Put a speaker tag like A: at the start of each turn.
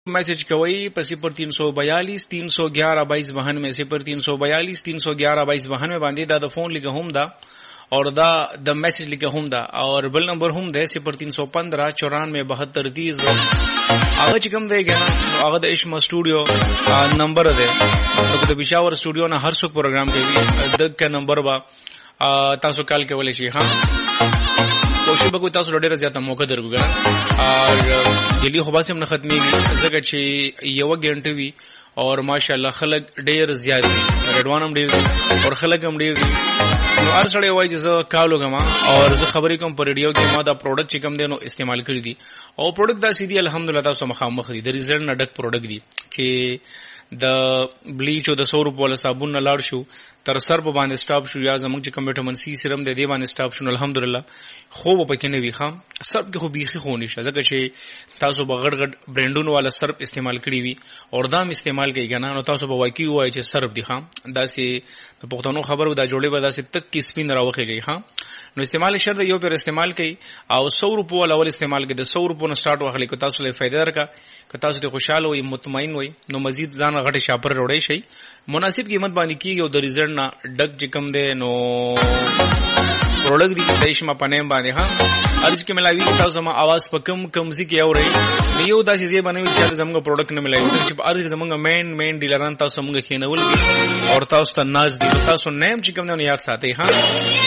A: मैसेज कोई पर 0342 311 2292 में 0342 311 2292 बांधे दा फोन लिखा हम दा और द मैसेज लिखा हम दा और बिल नंबर हम दे 0315 94 72 30 आगे चिकम देगा ना आगे द इश्मा स्टूडियो नंबर दे तो द पिशावर स्टूडियो ना हर सुख प्रोग्राम के भी द का नंबर बा तासो काल के वाले शी हां कोशिश बको तासो ډېر زیاته موقع درګو और दिल्ली खबा से हमने खत्मी जगह छे यव घंटे भी और माशाल्लाह खलक ډېر زیات रेडवान हम ډېر और खलक हम ډېر نو هر سړی وایي چې کالو غما اور زه خبرې کوم پر ریډیو کې ما دا پروډکټ چې کوم دینو استعمال کړی دي او پروډکټ دا سیدی الحمدلله تاسو مخامخ دي د ریزلټ نه ډک پروډکټ دي چې د بلیچ او د 100 روپو له صابون نه لاړ شو تر سر په باندې سټاپ شو یا زموږ چې کوم وټامین سی سیرم د دې باندې سټاپ شو الحمدلله خو په کې نه وی خام سب کې خو بيخي خو نشه ځکه چې تاسو بغړ غړ برانډونو والا سرپ استعمال کړی وي اور دام استعمال کوي کنه نو تاسو به واقعي وای چې سرپ دي خام داسې د پښتنو خبرو دا جوړې به داسې تک کې سپین راوخیږي خام نو استعمال شرط یو پر استعمال کوي او 100 روپو والا ول استعمال کوي د 100 روپو نه سٹارټ واخلي کو تاسو له فائدہ درکا که تاسو ته خوشاله وي مطمئن وي نو مزید ځان غټه شاپر روړی شي مناسب قیمت باندې کیږي او د ریزلټ نه ډک جکم ده نو پروډکټ دی دیشما پنیم باندې ها ارز کې ملاوي تاسو ما आवाज په کم ځکه اوري یو داسې ځای باندې چې زموږ پروډکټ نه ملاوي چې ارز کې زموږ مین ډیلران تاسو موږ خینول دي اور تاسو ته ناز دي تاسو نیم چې کوم نه یاد ساتي ها